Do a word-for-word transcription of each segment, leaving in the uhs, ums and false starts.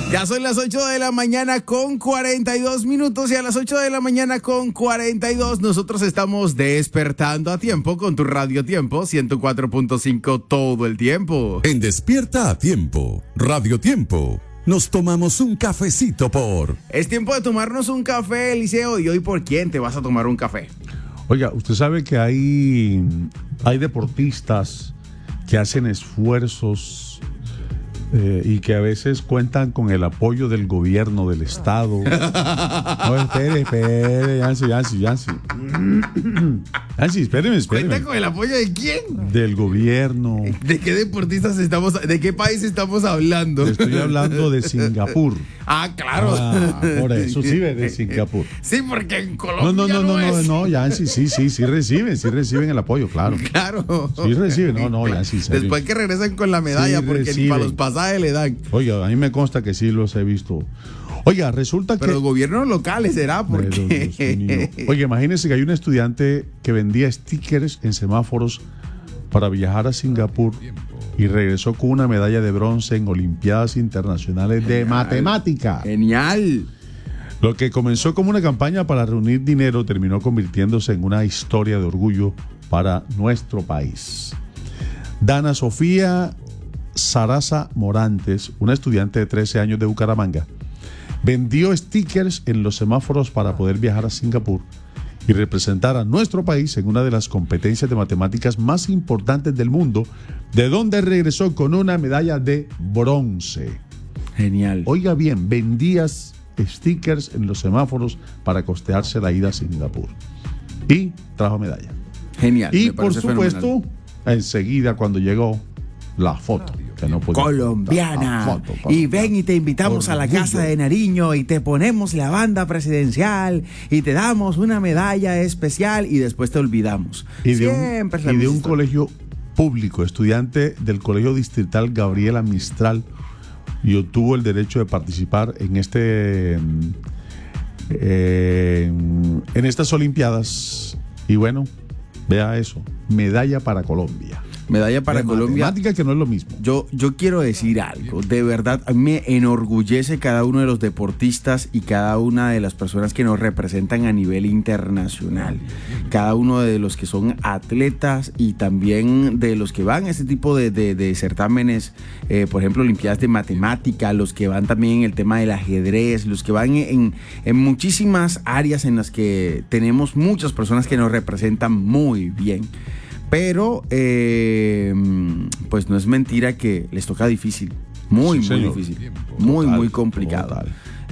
Ya son las ocho de la mañana con cuarenta y dos minutos y a las ocho de la mañana con cuarenta y dos nosotros estamos despertando a tiempo con tu Radio Tiempo ciento cuatro punto cinco todo el tiempo. En Despierta a Tiempo, Radio Tiempo, nos tomamos un cafecito por... Es tiempo de tomarnos un café, Eliseo, y hoy ¿por quién te vas a tomar un café? Oiga, usted sabe que hay, hay deportistas que hacen esfuerzos Eh, y que a veces cuentan con el apoyo del gobierno, del Estado. No, espere, espere, Yancy, Yancy, Yancy. Yancy, espéreme, espéreme. ¿Cuenta con el apoyo de quién? Del gobierno. ¿De qué deportistas estamos, de qué país estamos hablando? Estoy hablando de Singapur. Ah, claro. Ah, por eso sí, de Singapur. Sí, porque en Colombia No, no, no, no, no, no, es. no, Yancy, sí, sí, sí reciben, sí reciben el apoyo, claro. Claro. Sí reciben, no, no, Yancy, serio. Después que regresan con la medalla, Sí, porque reciben. ni para los pasajes le dan. Oiga, a mí me consta que sí los he visto. Oiga, resulta Pero que... los gobiernos locales será porque... Pero, Dios mío. Oye, imagínense que hay un estudiante que vendía stickers en semáforos para viajar a Singapur y regresó con una medalla de bronce en Olimpiadas Internacionales de Matemática. Genial. Lo que comenzó como una campaña para reunir dinero terminó convirtiéndose en una historia de orgullo para nuestro país. Dana Sofía Sarasa Morantes, una estudiante de trece años de Bucaramanga, vendió stickers en los semáforos para poder viajar a Singapur y representar a nuestro país en una de las competencias de matemáticas más importantes del mundo, de donde regresó con una medalla de bronce. Genial. Oiga bien, vendías stickers en los semáforos para costearse la ida a Singapur y trajo medalla. Genial. Y me por parece supuesto, fenomenal. enseguida cuando llegó la foto, que no podía Colombiana. faltar, la foto, Y colombiana. ven y te invitamos a la Orgullo. casa de Nariño y te ponemos la banda presidencial y te damos una medalla especial y después te olvidamos. Y de Siempre es la un, y de misma un historia. colegio público, estudiante del Colegio Distrital Gabriela Mistral, y obtuvo el derecho de participar en este mm, eh, en estas Olimpiadas. Y bueno, vea eso, medalla para Colombia. Medalla para De Colombia. matemática, que no es lo mismo. Yo, yo quiero decir algo, de verdad, a mí me enorgullece cada uno de los deportistas y cada una de las personas que nos representan a nivel internacional, cada uno de los que son atletas y también de los que van a este tipo de, de, de certámenes, eh, por ejemplo, Olimpiadas de Matemática, los que van también en el tema del ajedrez, los que van en, en muchísimas áreas en las que tenemos muchas personas que nos representan muy bien. Pero, eh, pues no es mentira que les toca difícil, muy, Sí, muy señor. difícil, muy, Total, muy complicado. total.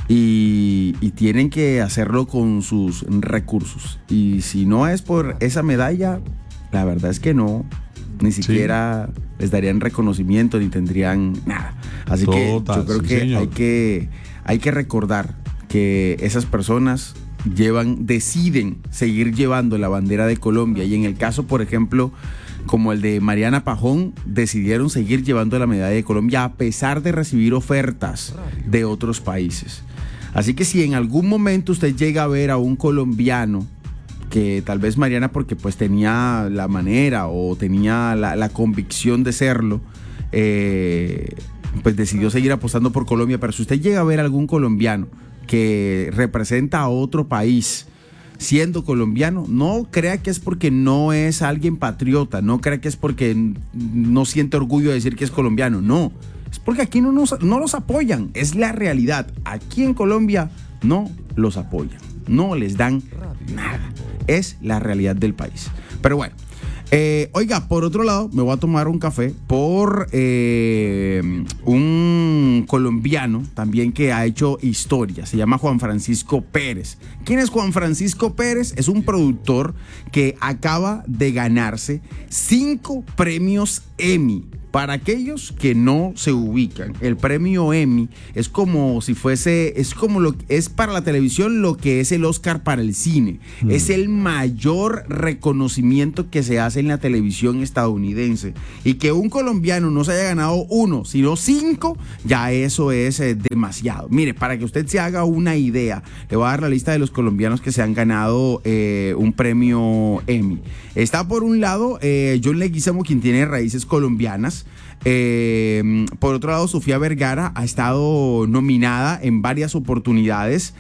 Y, y tienen que hacerlo con sus recursos. Y si no es por esa medalla, la verdad es que no, ni siquiera les darían reconocimiento ni tendrían nada. Así que Total, yo creo sí, que señor. hay que hay que recordar que esas personas llevan, deciden seguir llevando la bandera de Colombia, y en el caso, por ejemplo, como el de Mariana Pajón, decidieron seguir llevando la medalla de Colombia a pesar de recibir ofertas de otros países. Así que si en algún momento usted llega a ver a un colombiano, que tal vez Mariana porque pues tenía la manera o tenía la, la convicción de serlo, eh, pues decidió seguir apostando por Colombia, pero si usted llega a ver a algún colombiano que representa a otro país siendo colombiano, no crea que es porque no es alguien patriota, no crea que es porque no siente orgullo de decir que es colombiano, no, es porque aquí no, nos, no los apoyan, es la realidad, aquí en Colombia no los apoyan, no les dan nada, es la realidad del país. Pero bueno, Eh, oiga, por otro lado, me voy a tomar un café por eh, un colombiano también que ha hecho historia. Se llama Juan Francisco Pérez. ¿Quién es Juan Francisco Pérez? Es un productor que acaba de ganarse cinco premios Emmy. Para aquellos que no se ubican, el premio Emmy es como si fuese, es como lo es para la televisión lo que es el Oscar para el cine. Mm. Es el mayor reconocimiento que se hace en la televisión estadounidense. Y que un colombiano no se haya ganado uno, sino cinco, ya eso es eh, demasiado. Mire, para que usted se haga una idea, le voy a dar la lista de los colombianos que se han ganado eh, un premio Emmy. Está por un lado eh, John Leguizamo, quien tiene raíces colombianas. Eh, por otro lado, Sofía Vergara ha estado nominada en varias oportunidades.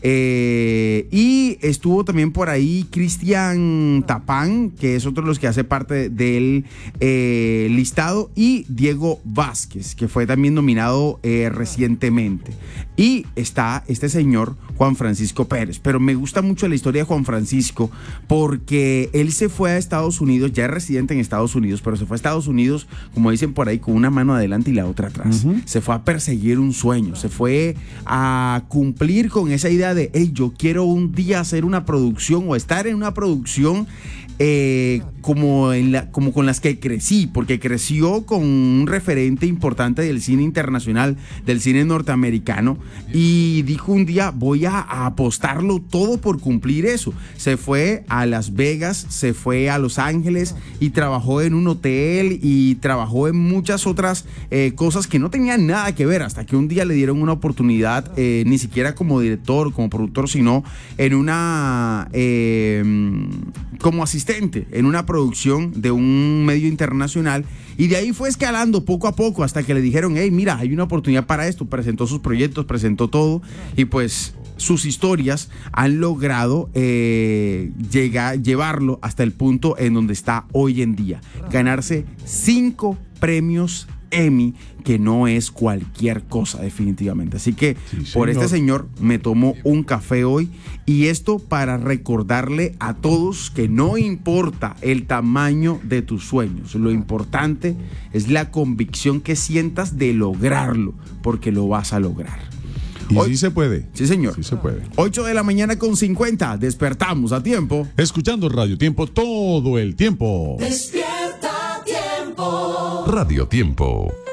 Eh, y estuvo también por ahí Cristian Tapán, que es otro de los que hace parte del eh, listado, y Diego Vázquez, que fue también nominado eh, recientemente. Y está este señor, Juan Francisco Pérez. Pero me gusta mucho la historia de Juan Francisco porque él se fue a Estados Unidos, ya es residente en Estados Unidos, pero se fue a Estados Unidos, como dicen por ahí, con una mano adelante y la otra atrás. Uh-huh. Se fue a perseguir un sueño, se fue a cumplir con esa idea de, hey, yo quiero un día hacer una producción o estar en una producción eh, como, en la, como con las que crecí, porque creció con un referente importante del cine internacional, del cine norteamericano, y dijo un día, voy a, a apostarlo todo por cumplir eso. Se fue a Las Vegas, se fue a Los Ángeles y trabajó en un hotel y trabajó en muchas otras eh, cosas que no tenían nada que ver, hasta que un día le dieron una oportunidad, eh, ni siquiera como director, como productor, sino en una eh, como asistente en una producción de un medio internacional, y de ahí fue escalando poco a poco hasta que le dijeron, hey, mira, hay una oportunidad para esto. Presentó sus proyectos, presentó todo, y pues sus historias han logrado eh, llegar, llevarlo hasta el punto en donde está hoy en día, ganarse cinco premios Emmy, que no es cualquier cosa definitivamente. Así que sí, por este señor me tomo un café hoy, y esto para recordarle a todos que no importa el tamaño de tus sueños, lo importante es la convicción que sientas de lograrlo, porque lo vas a lograr. Y hoy, sí se puede. Sí, señor. Sí se puede. ocho de la mañana con cincuenta. Despertamos a tiempo. Escuchando Radio Tiempo todo el tiempo. Despierta a tiempo. Radio Tiempo.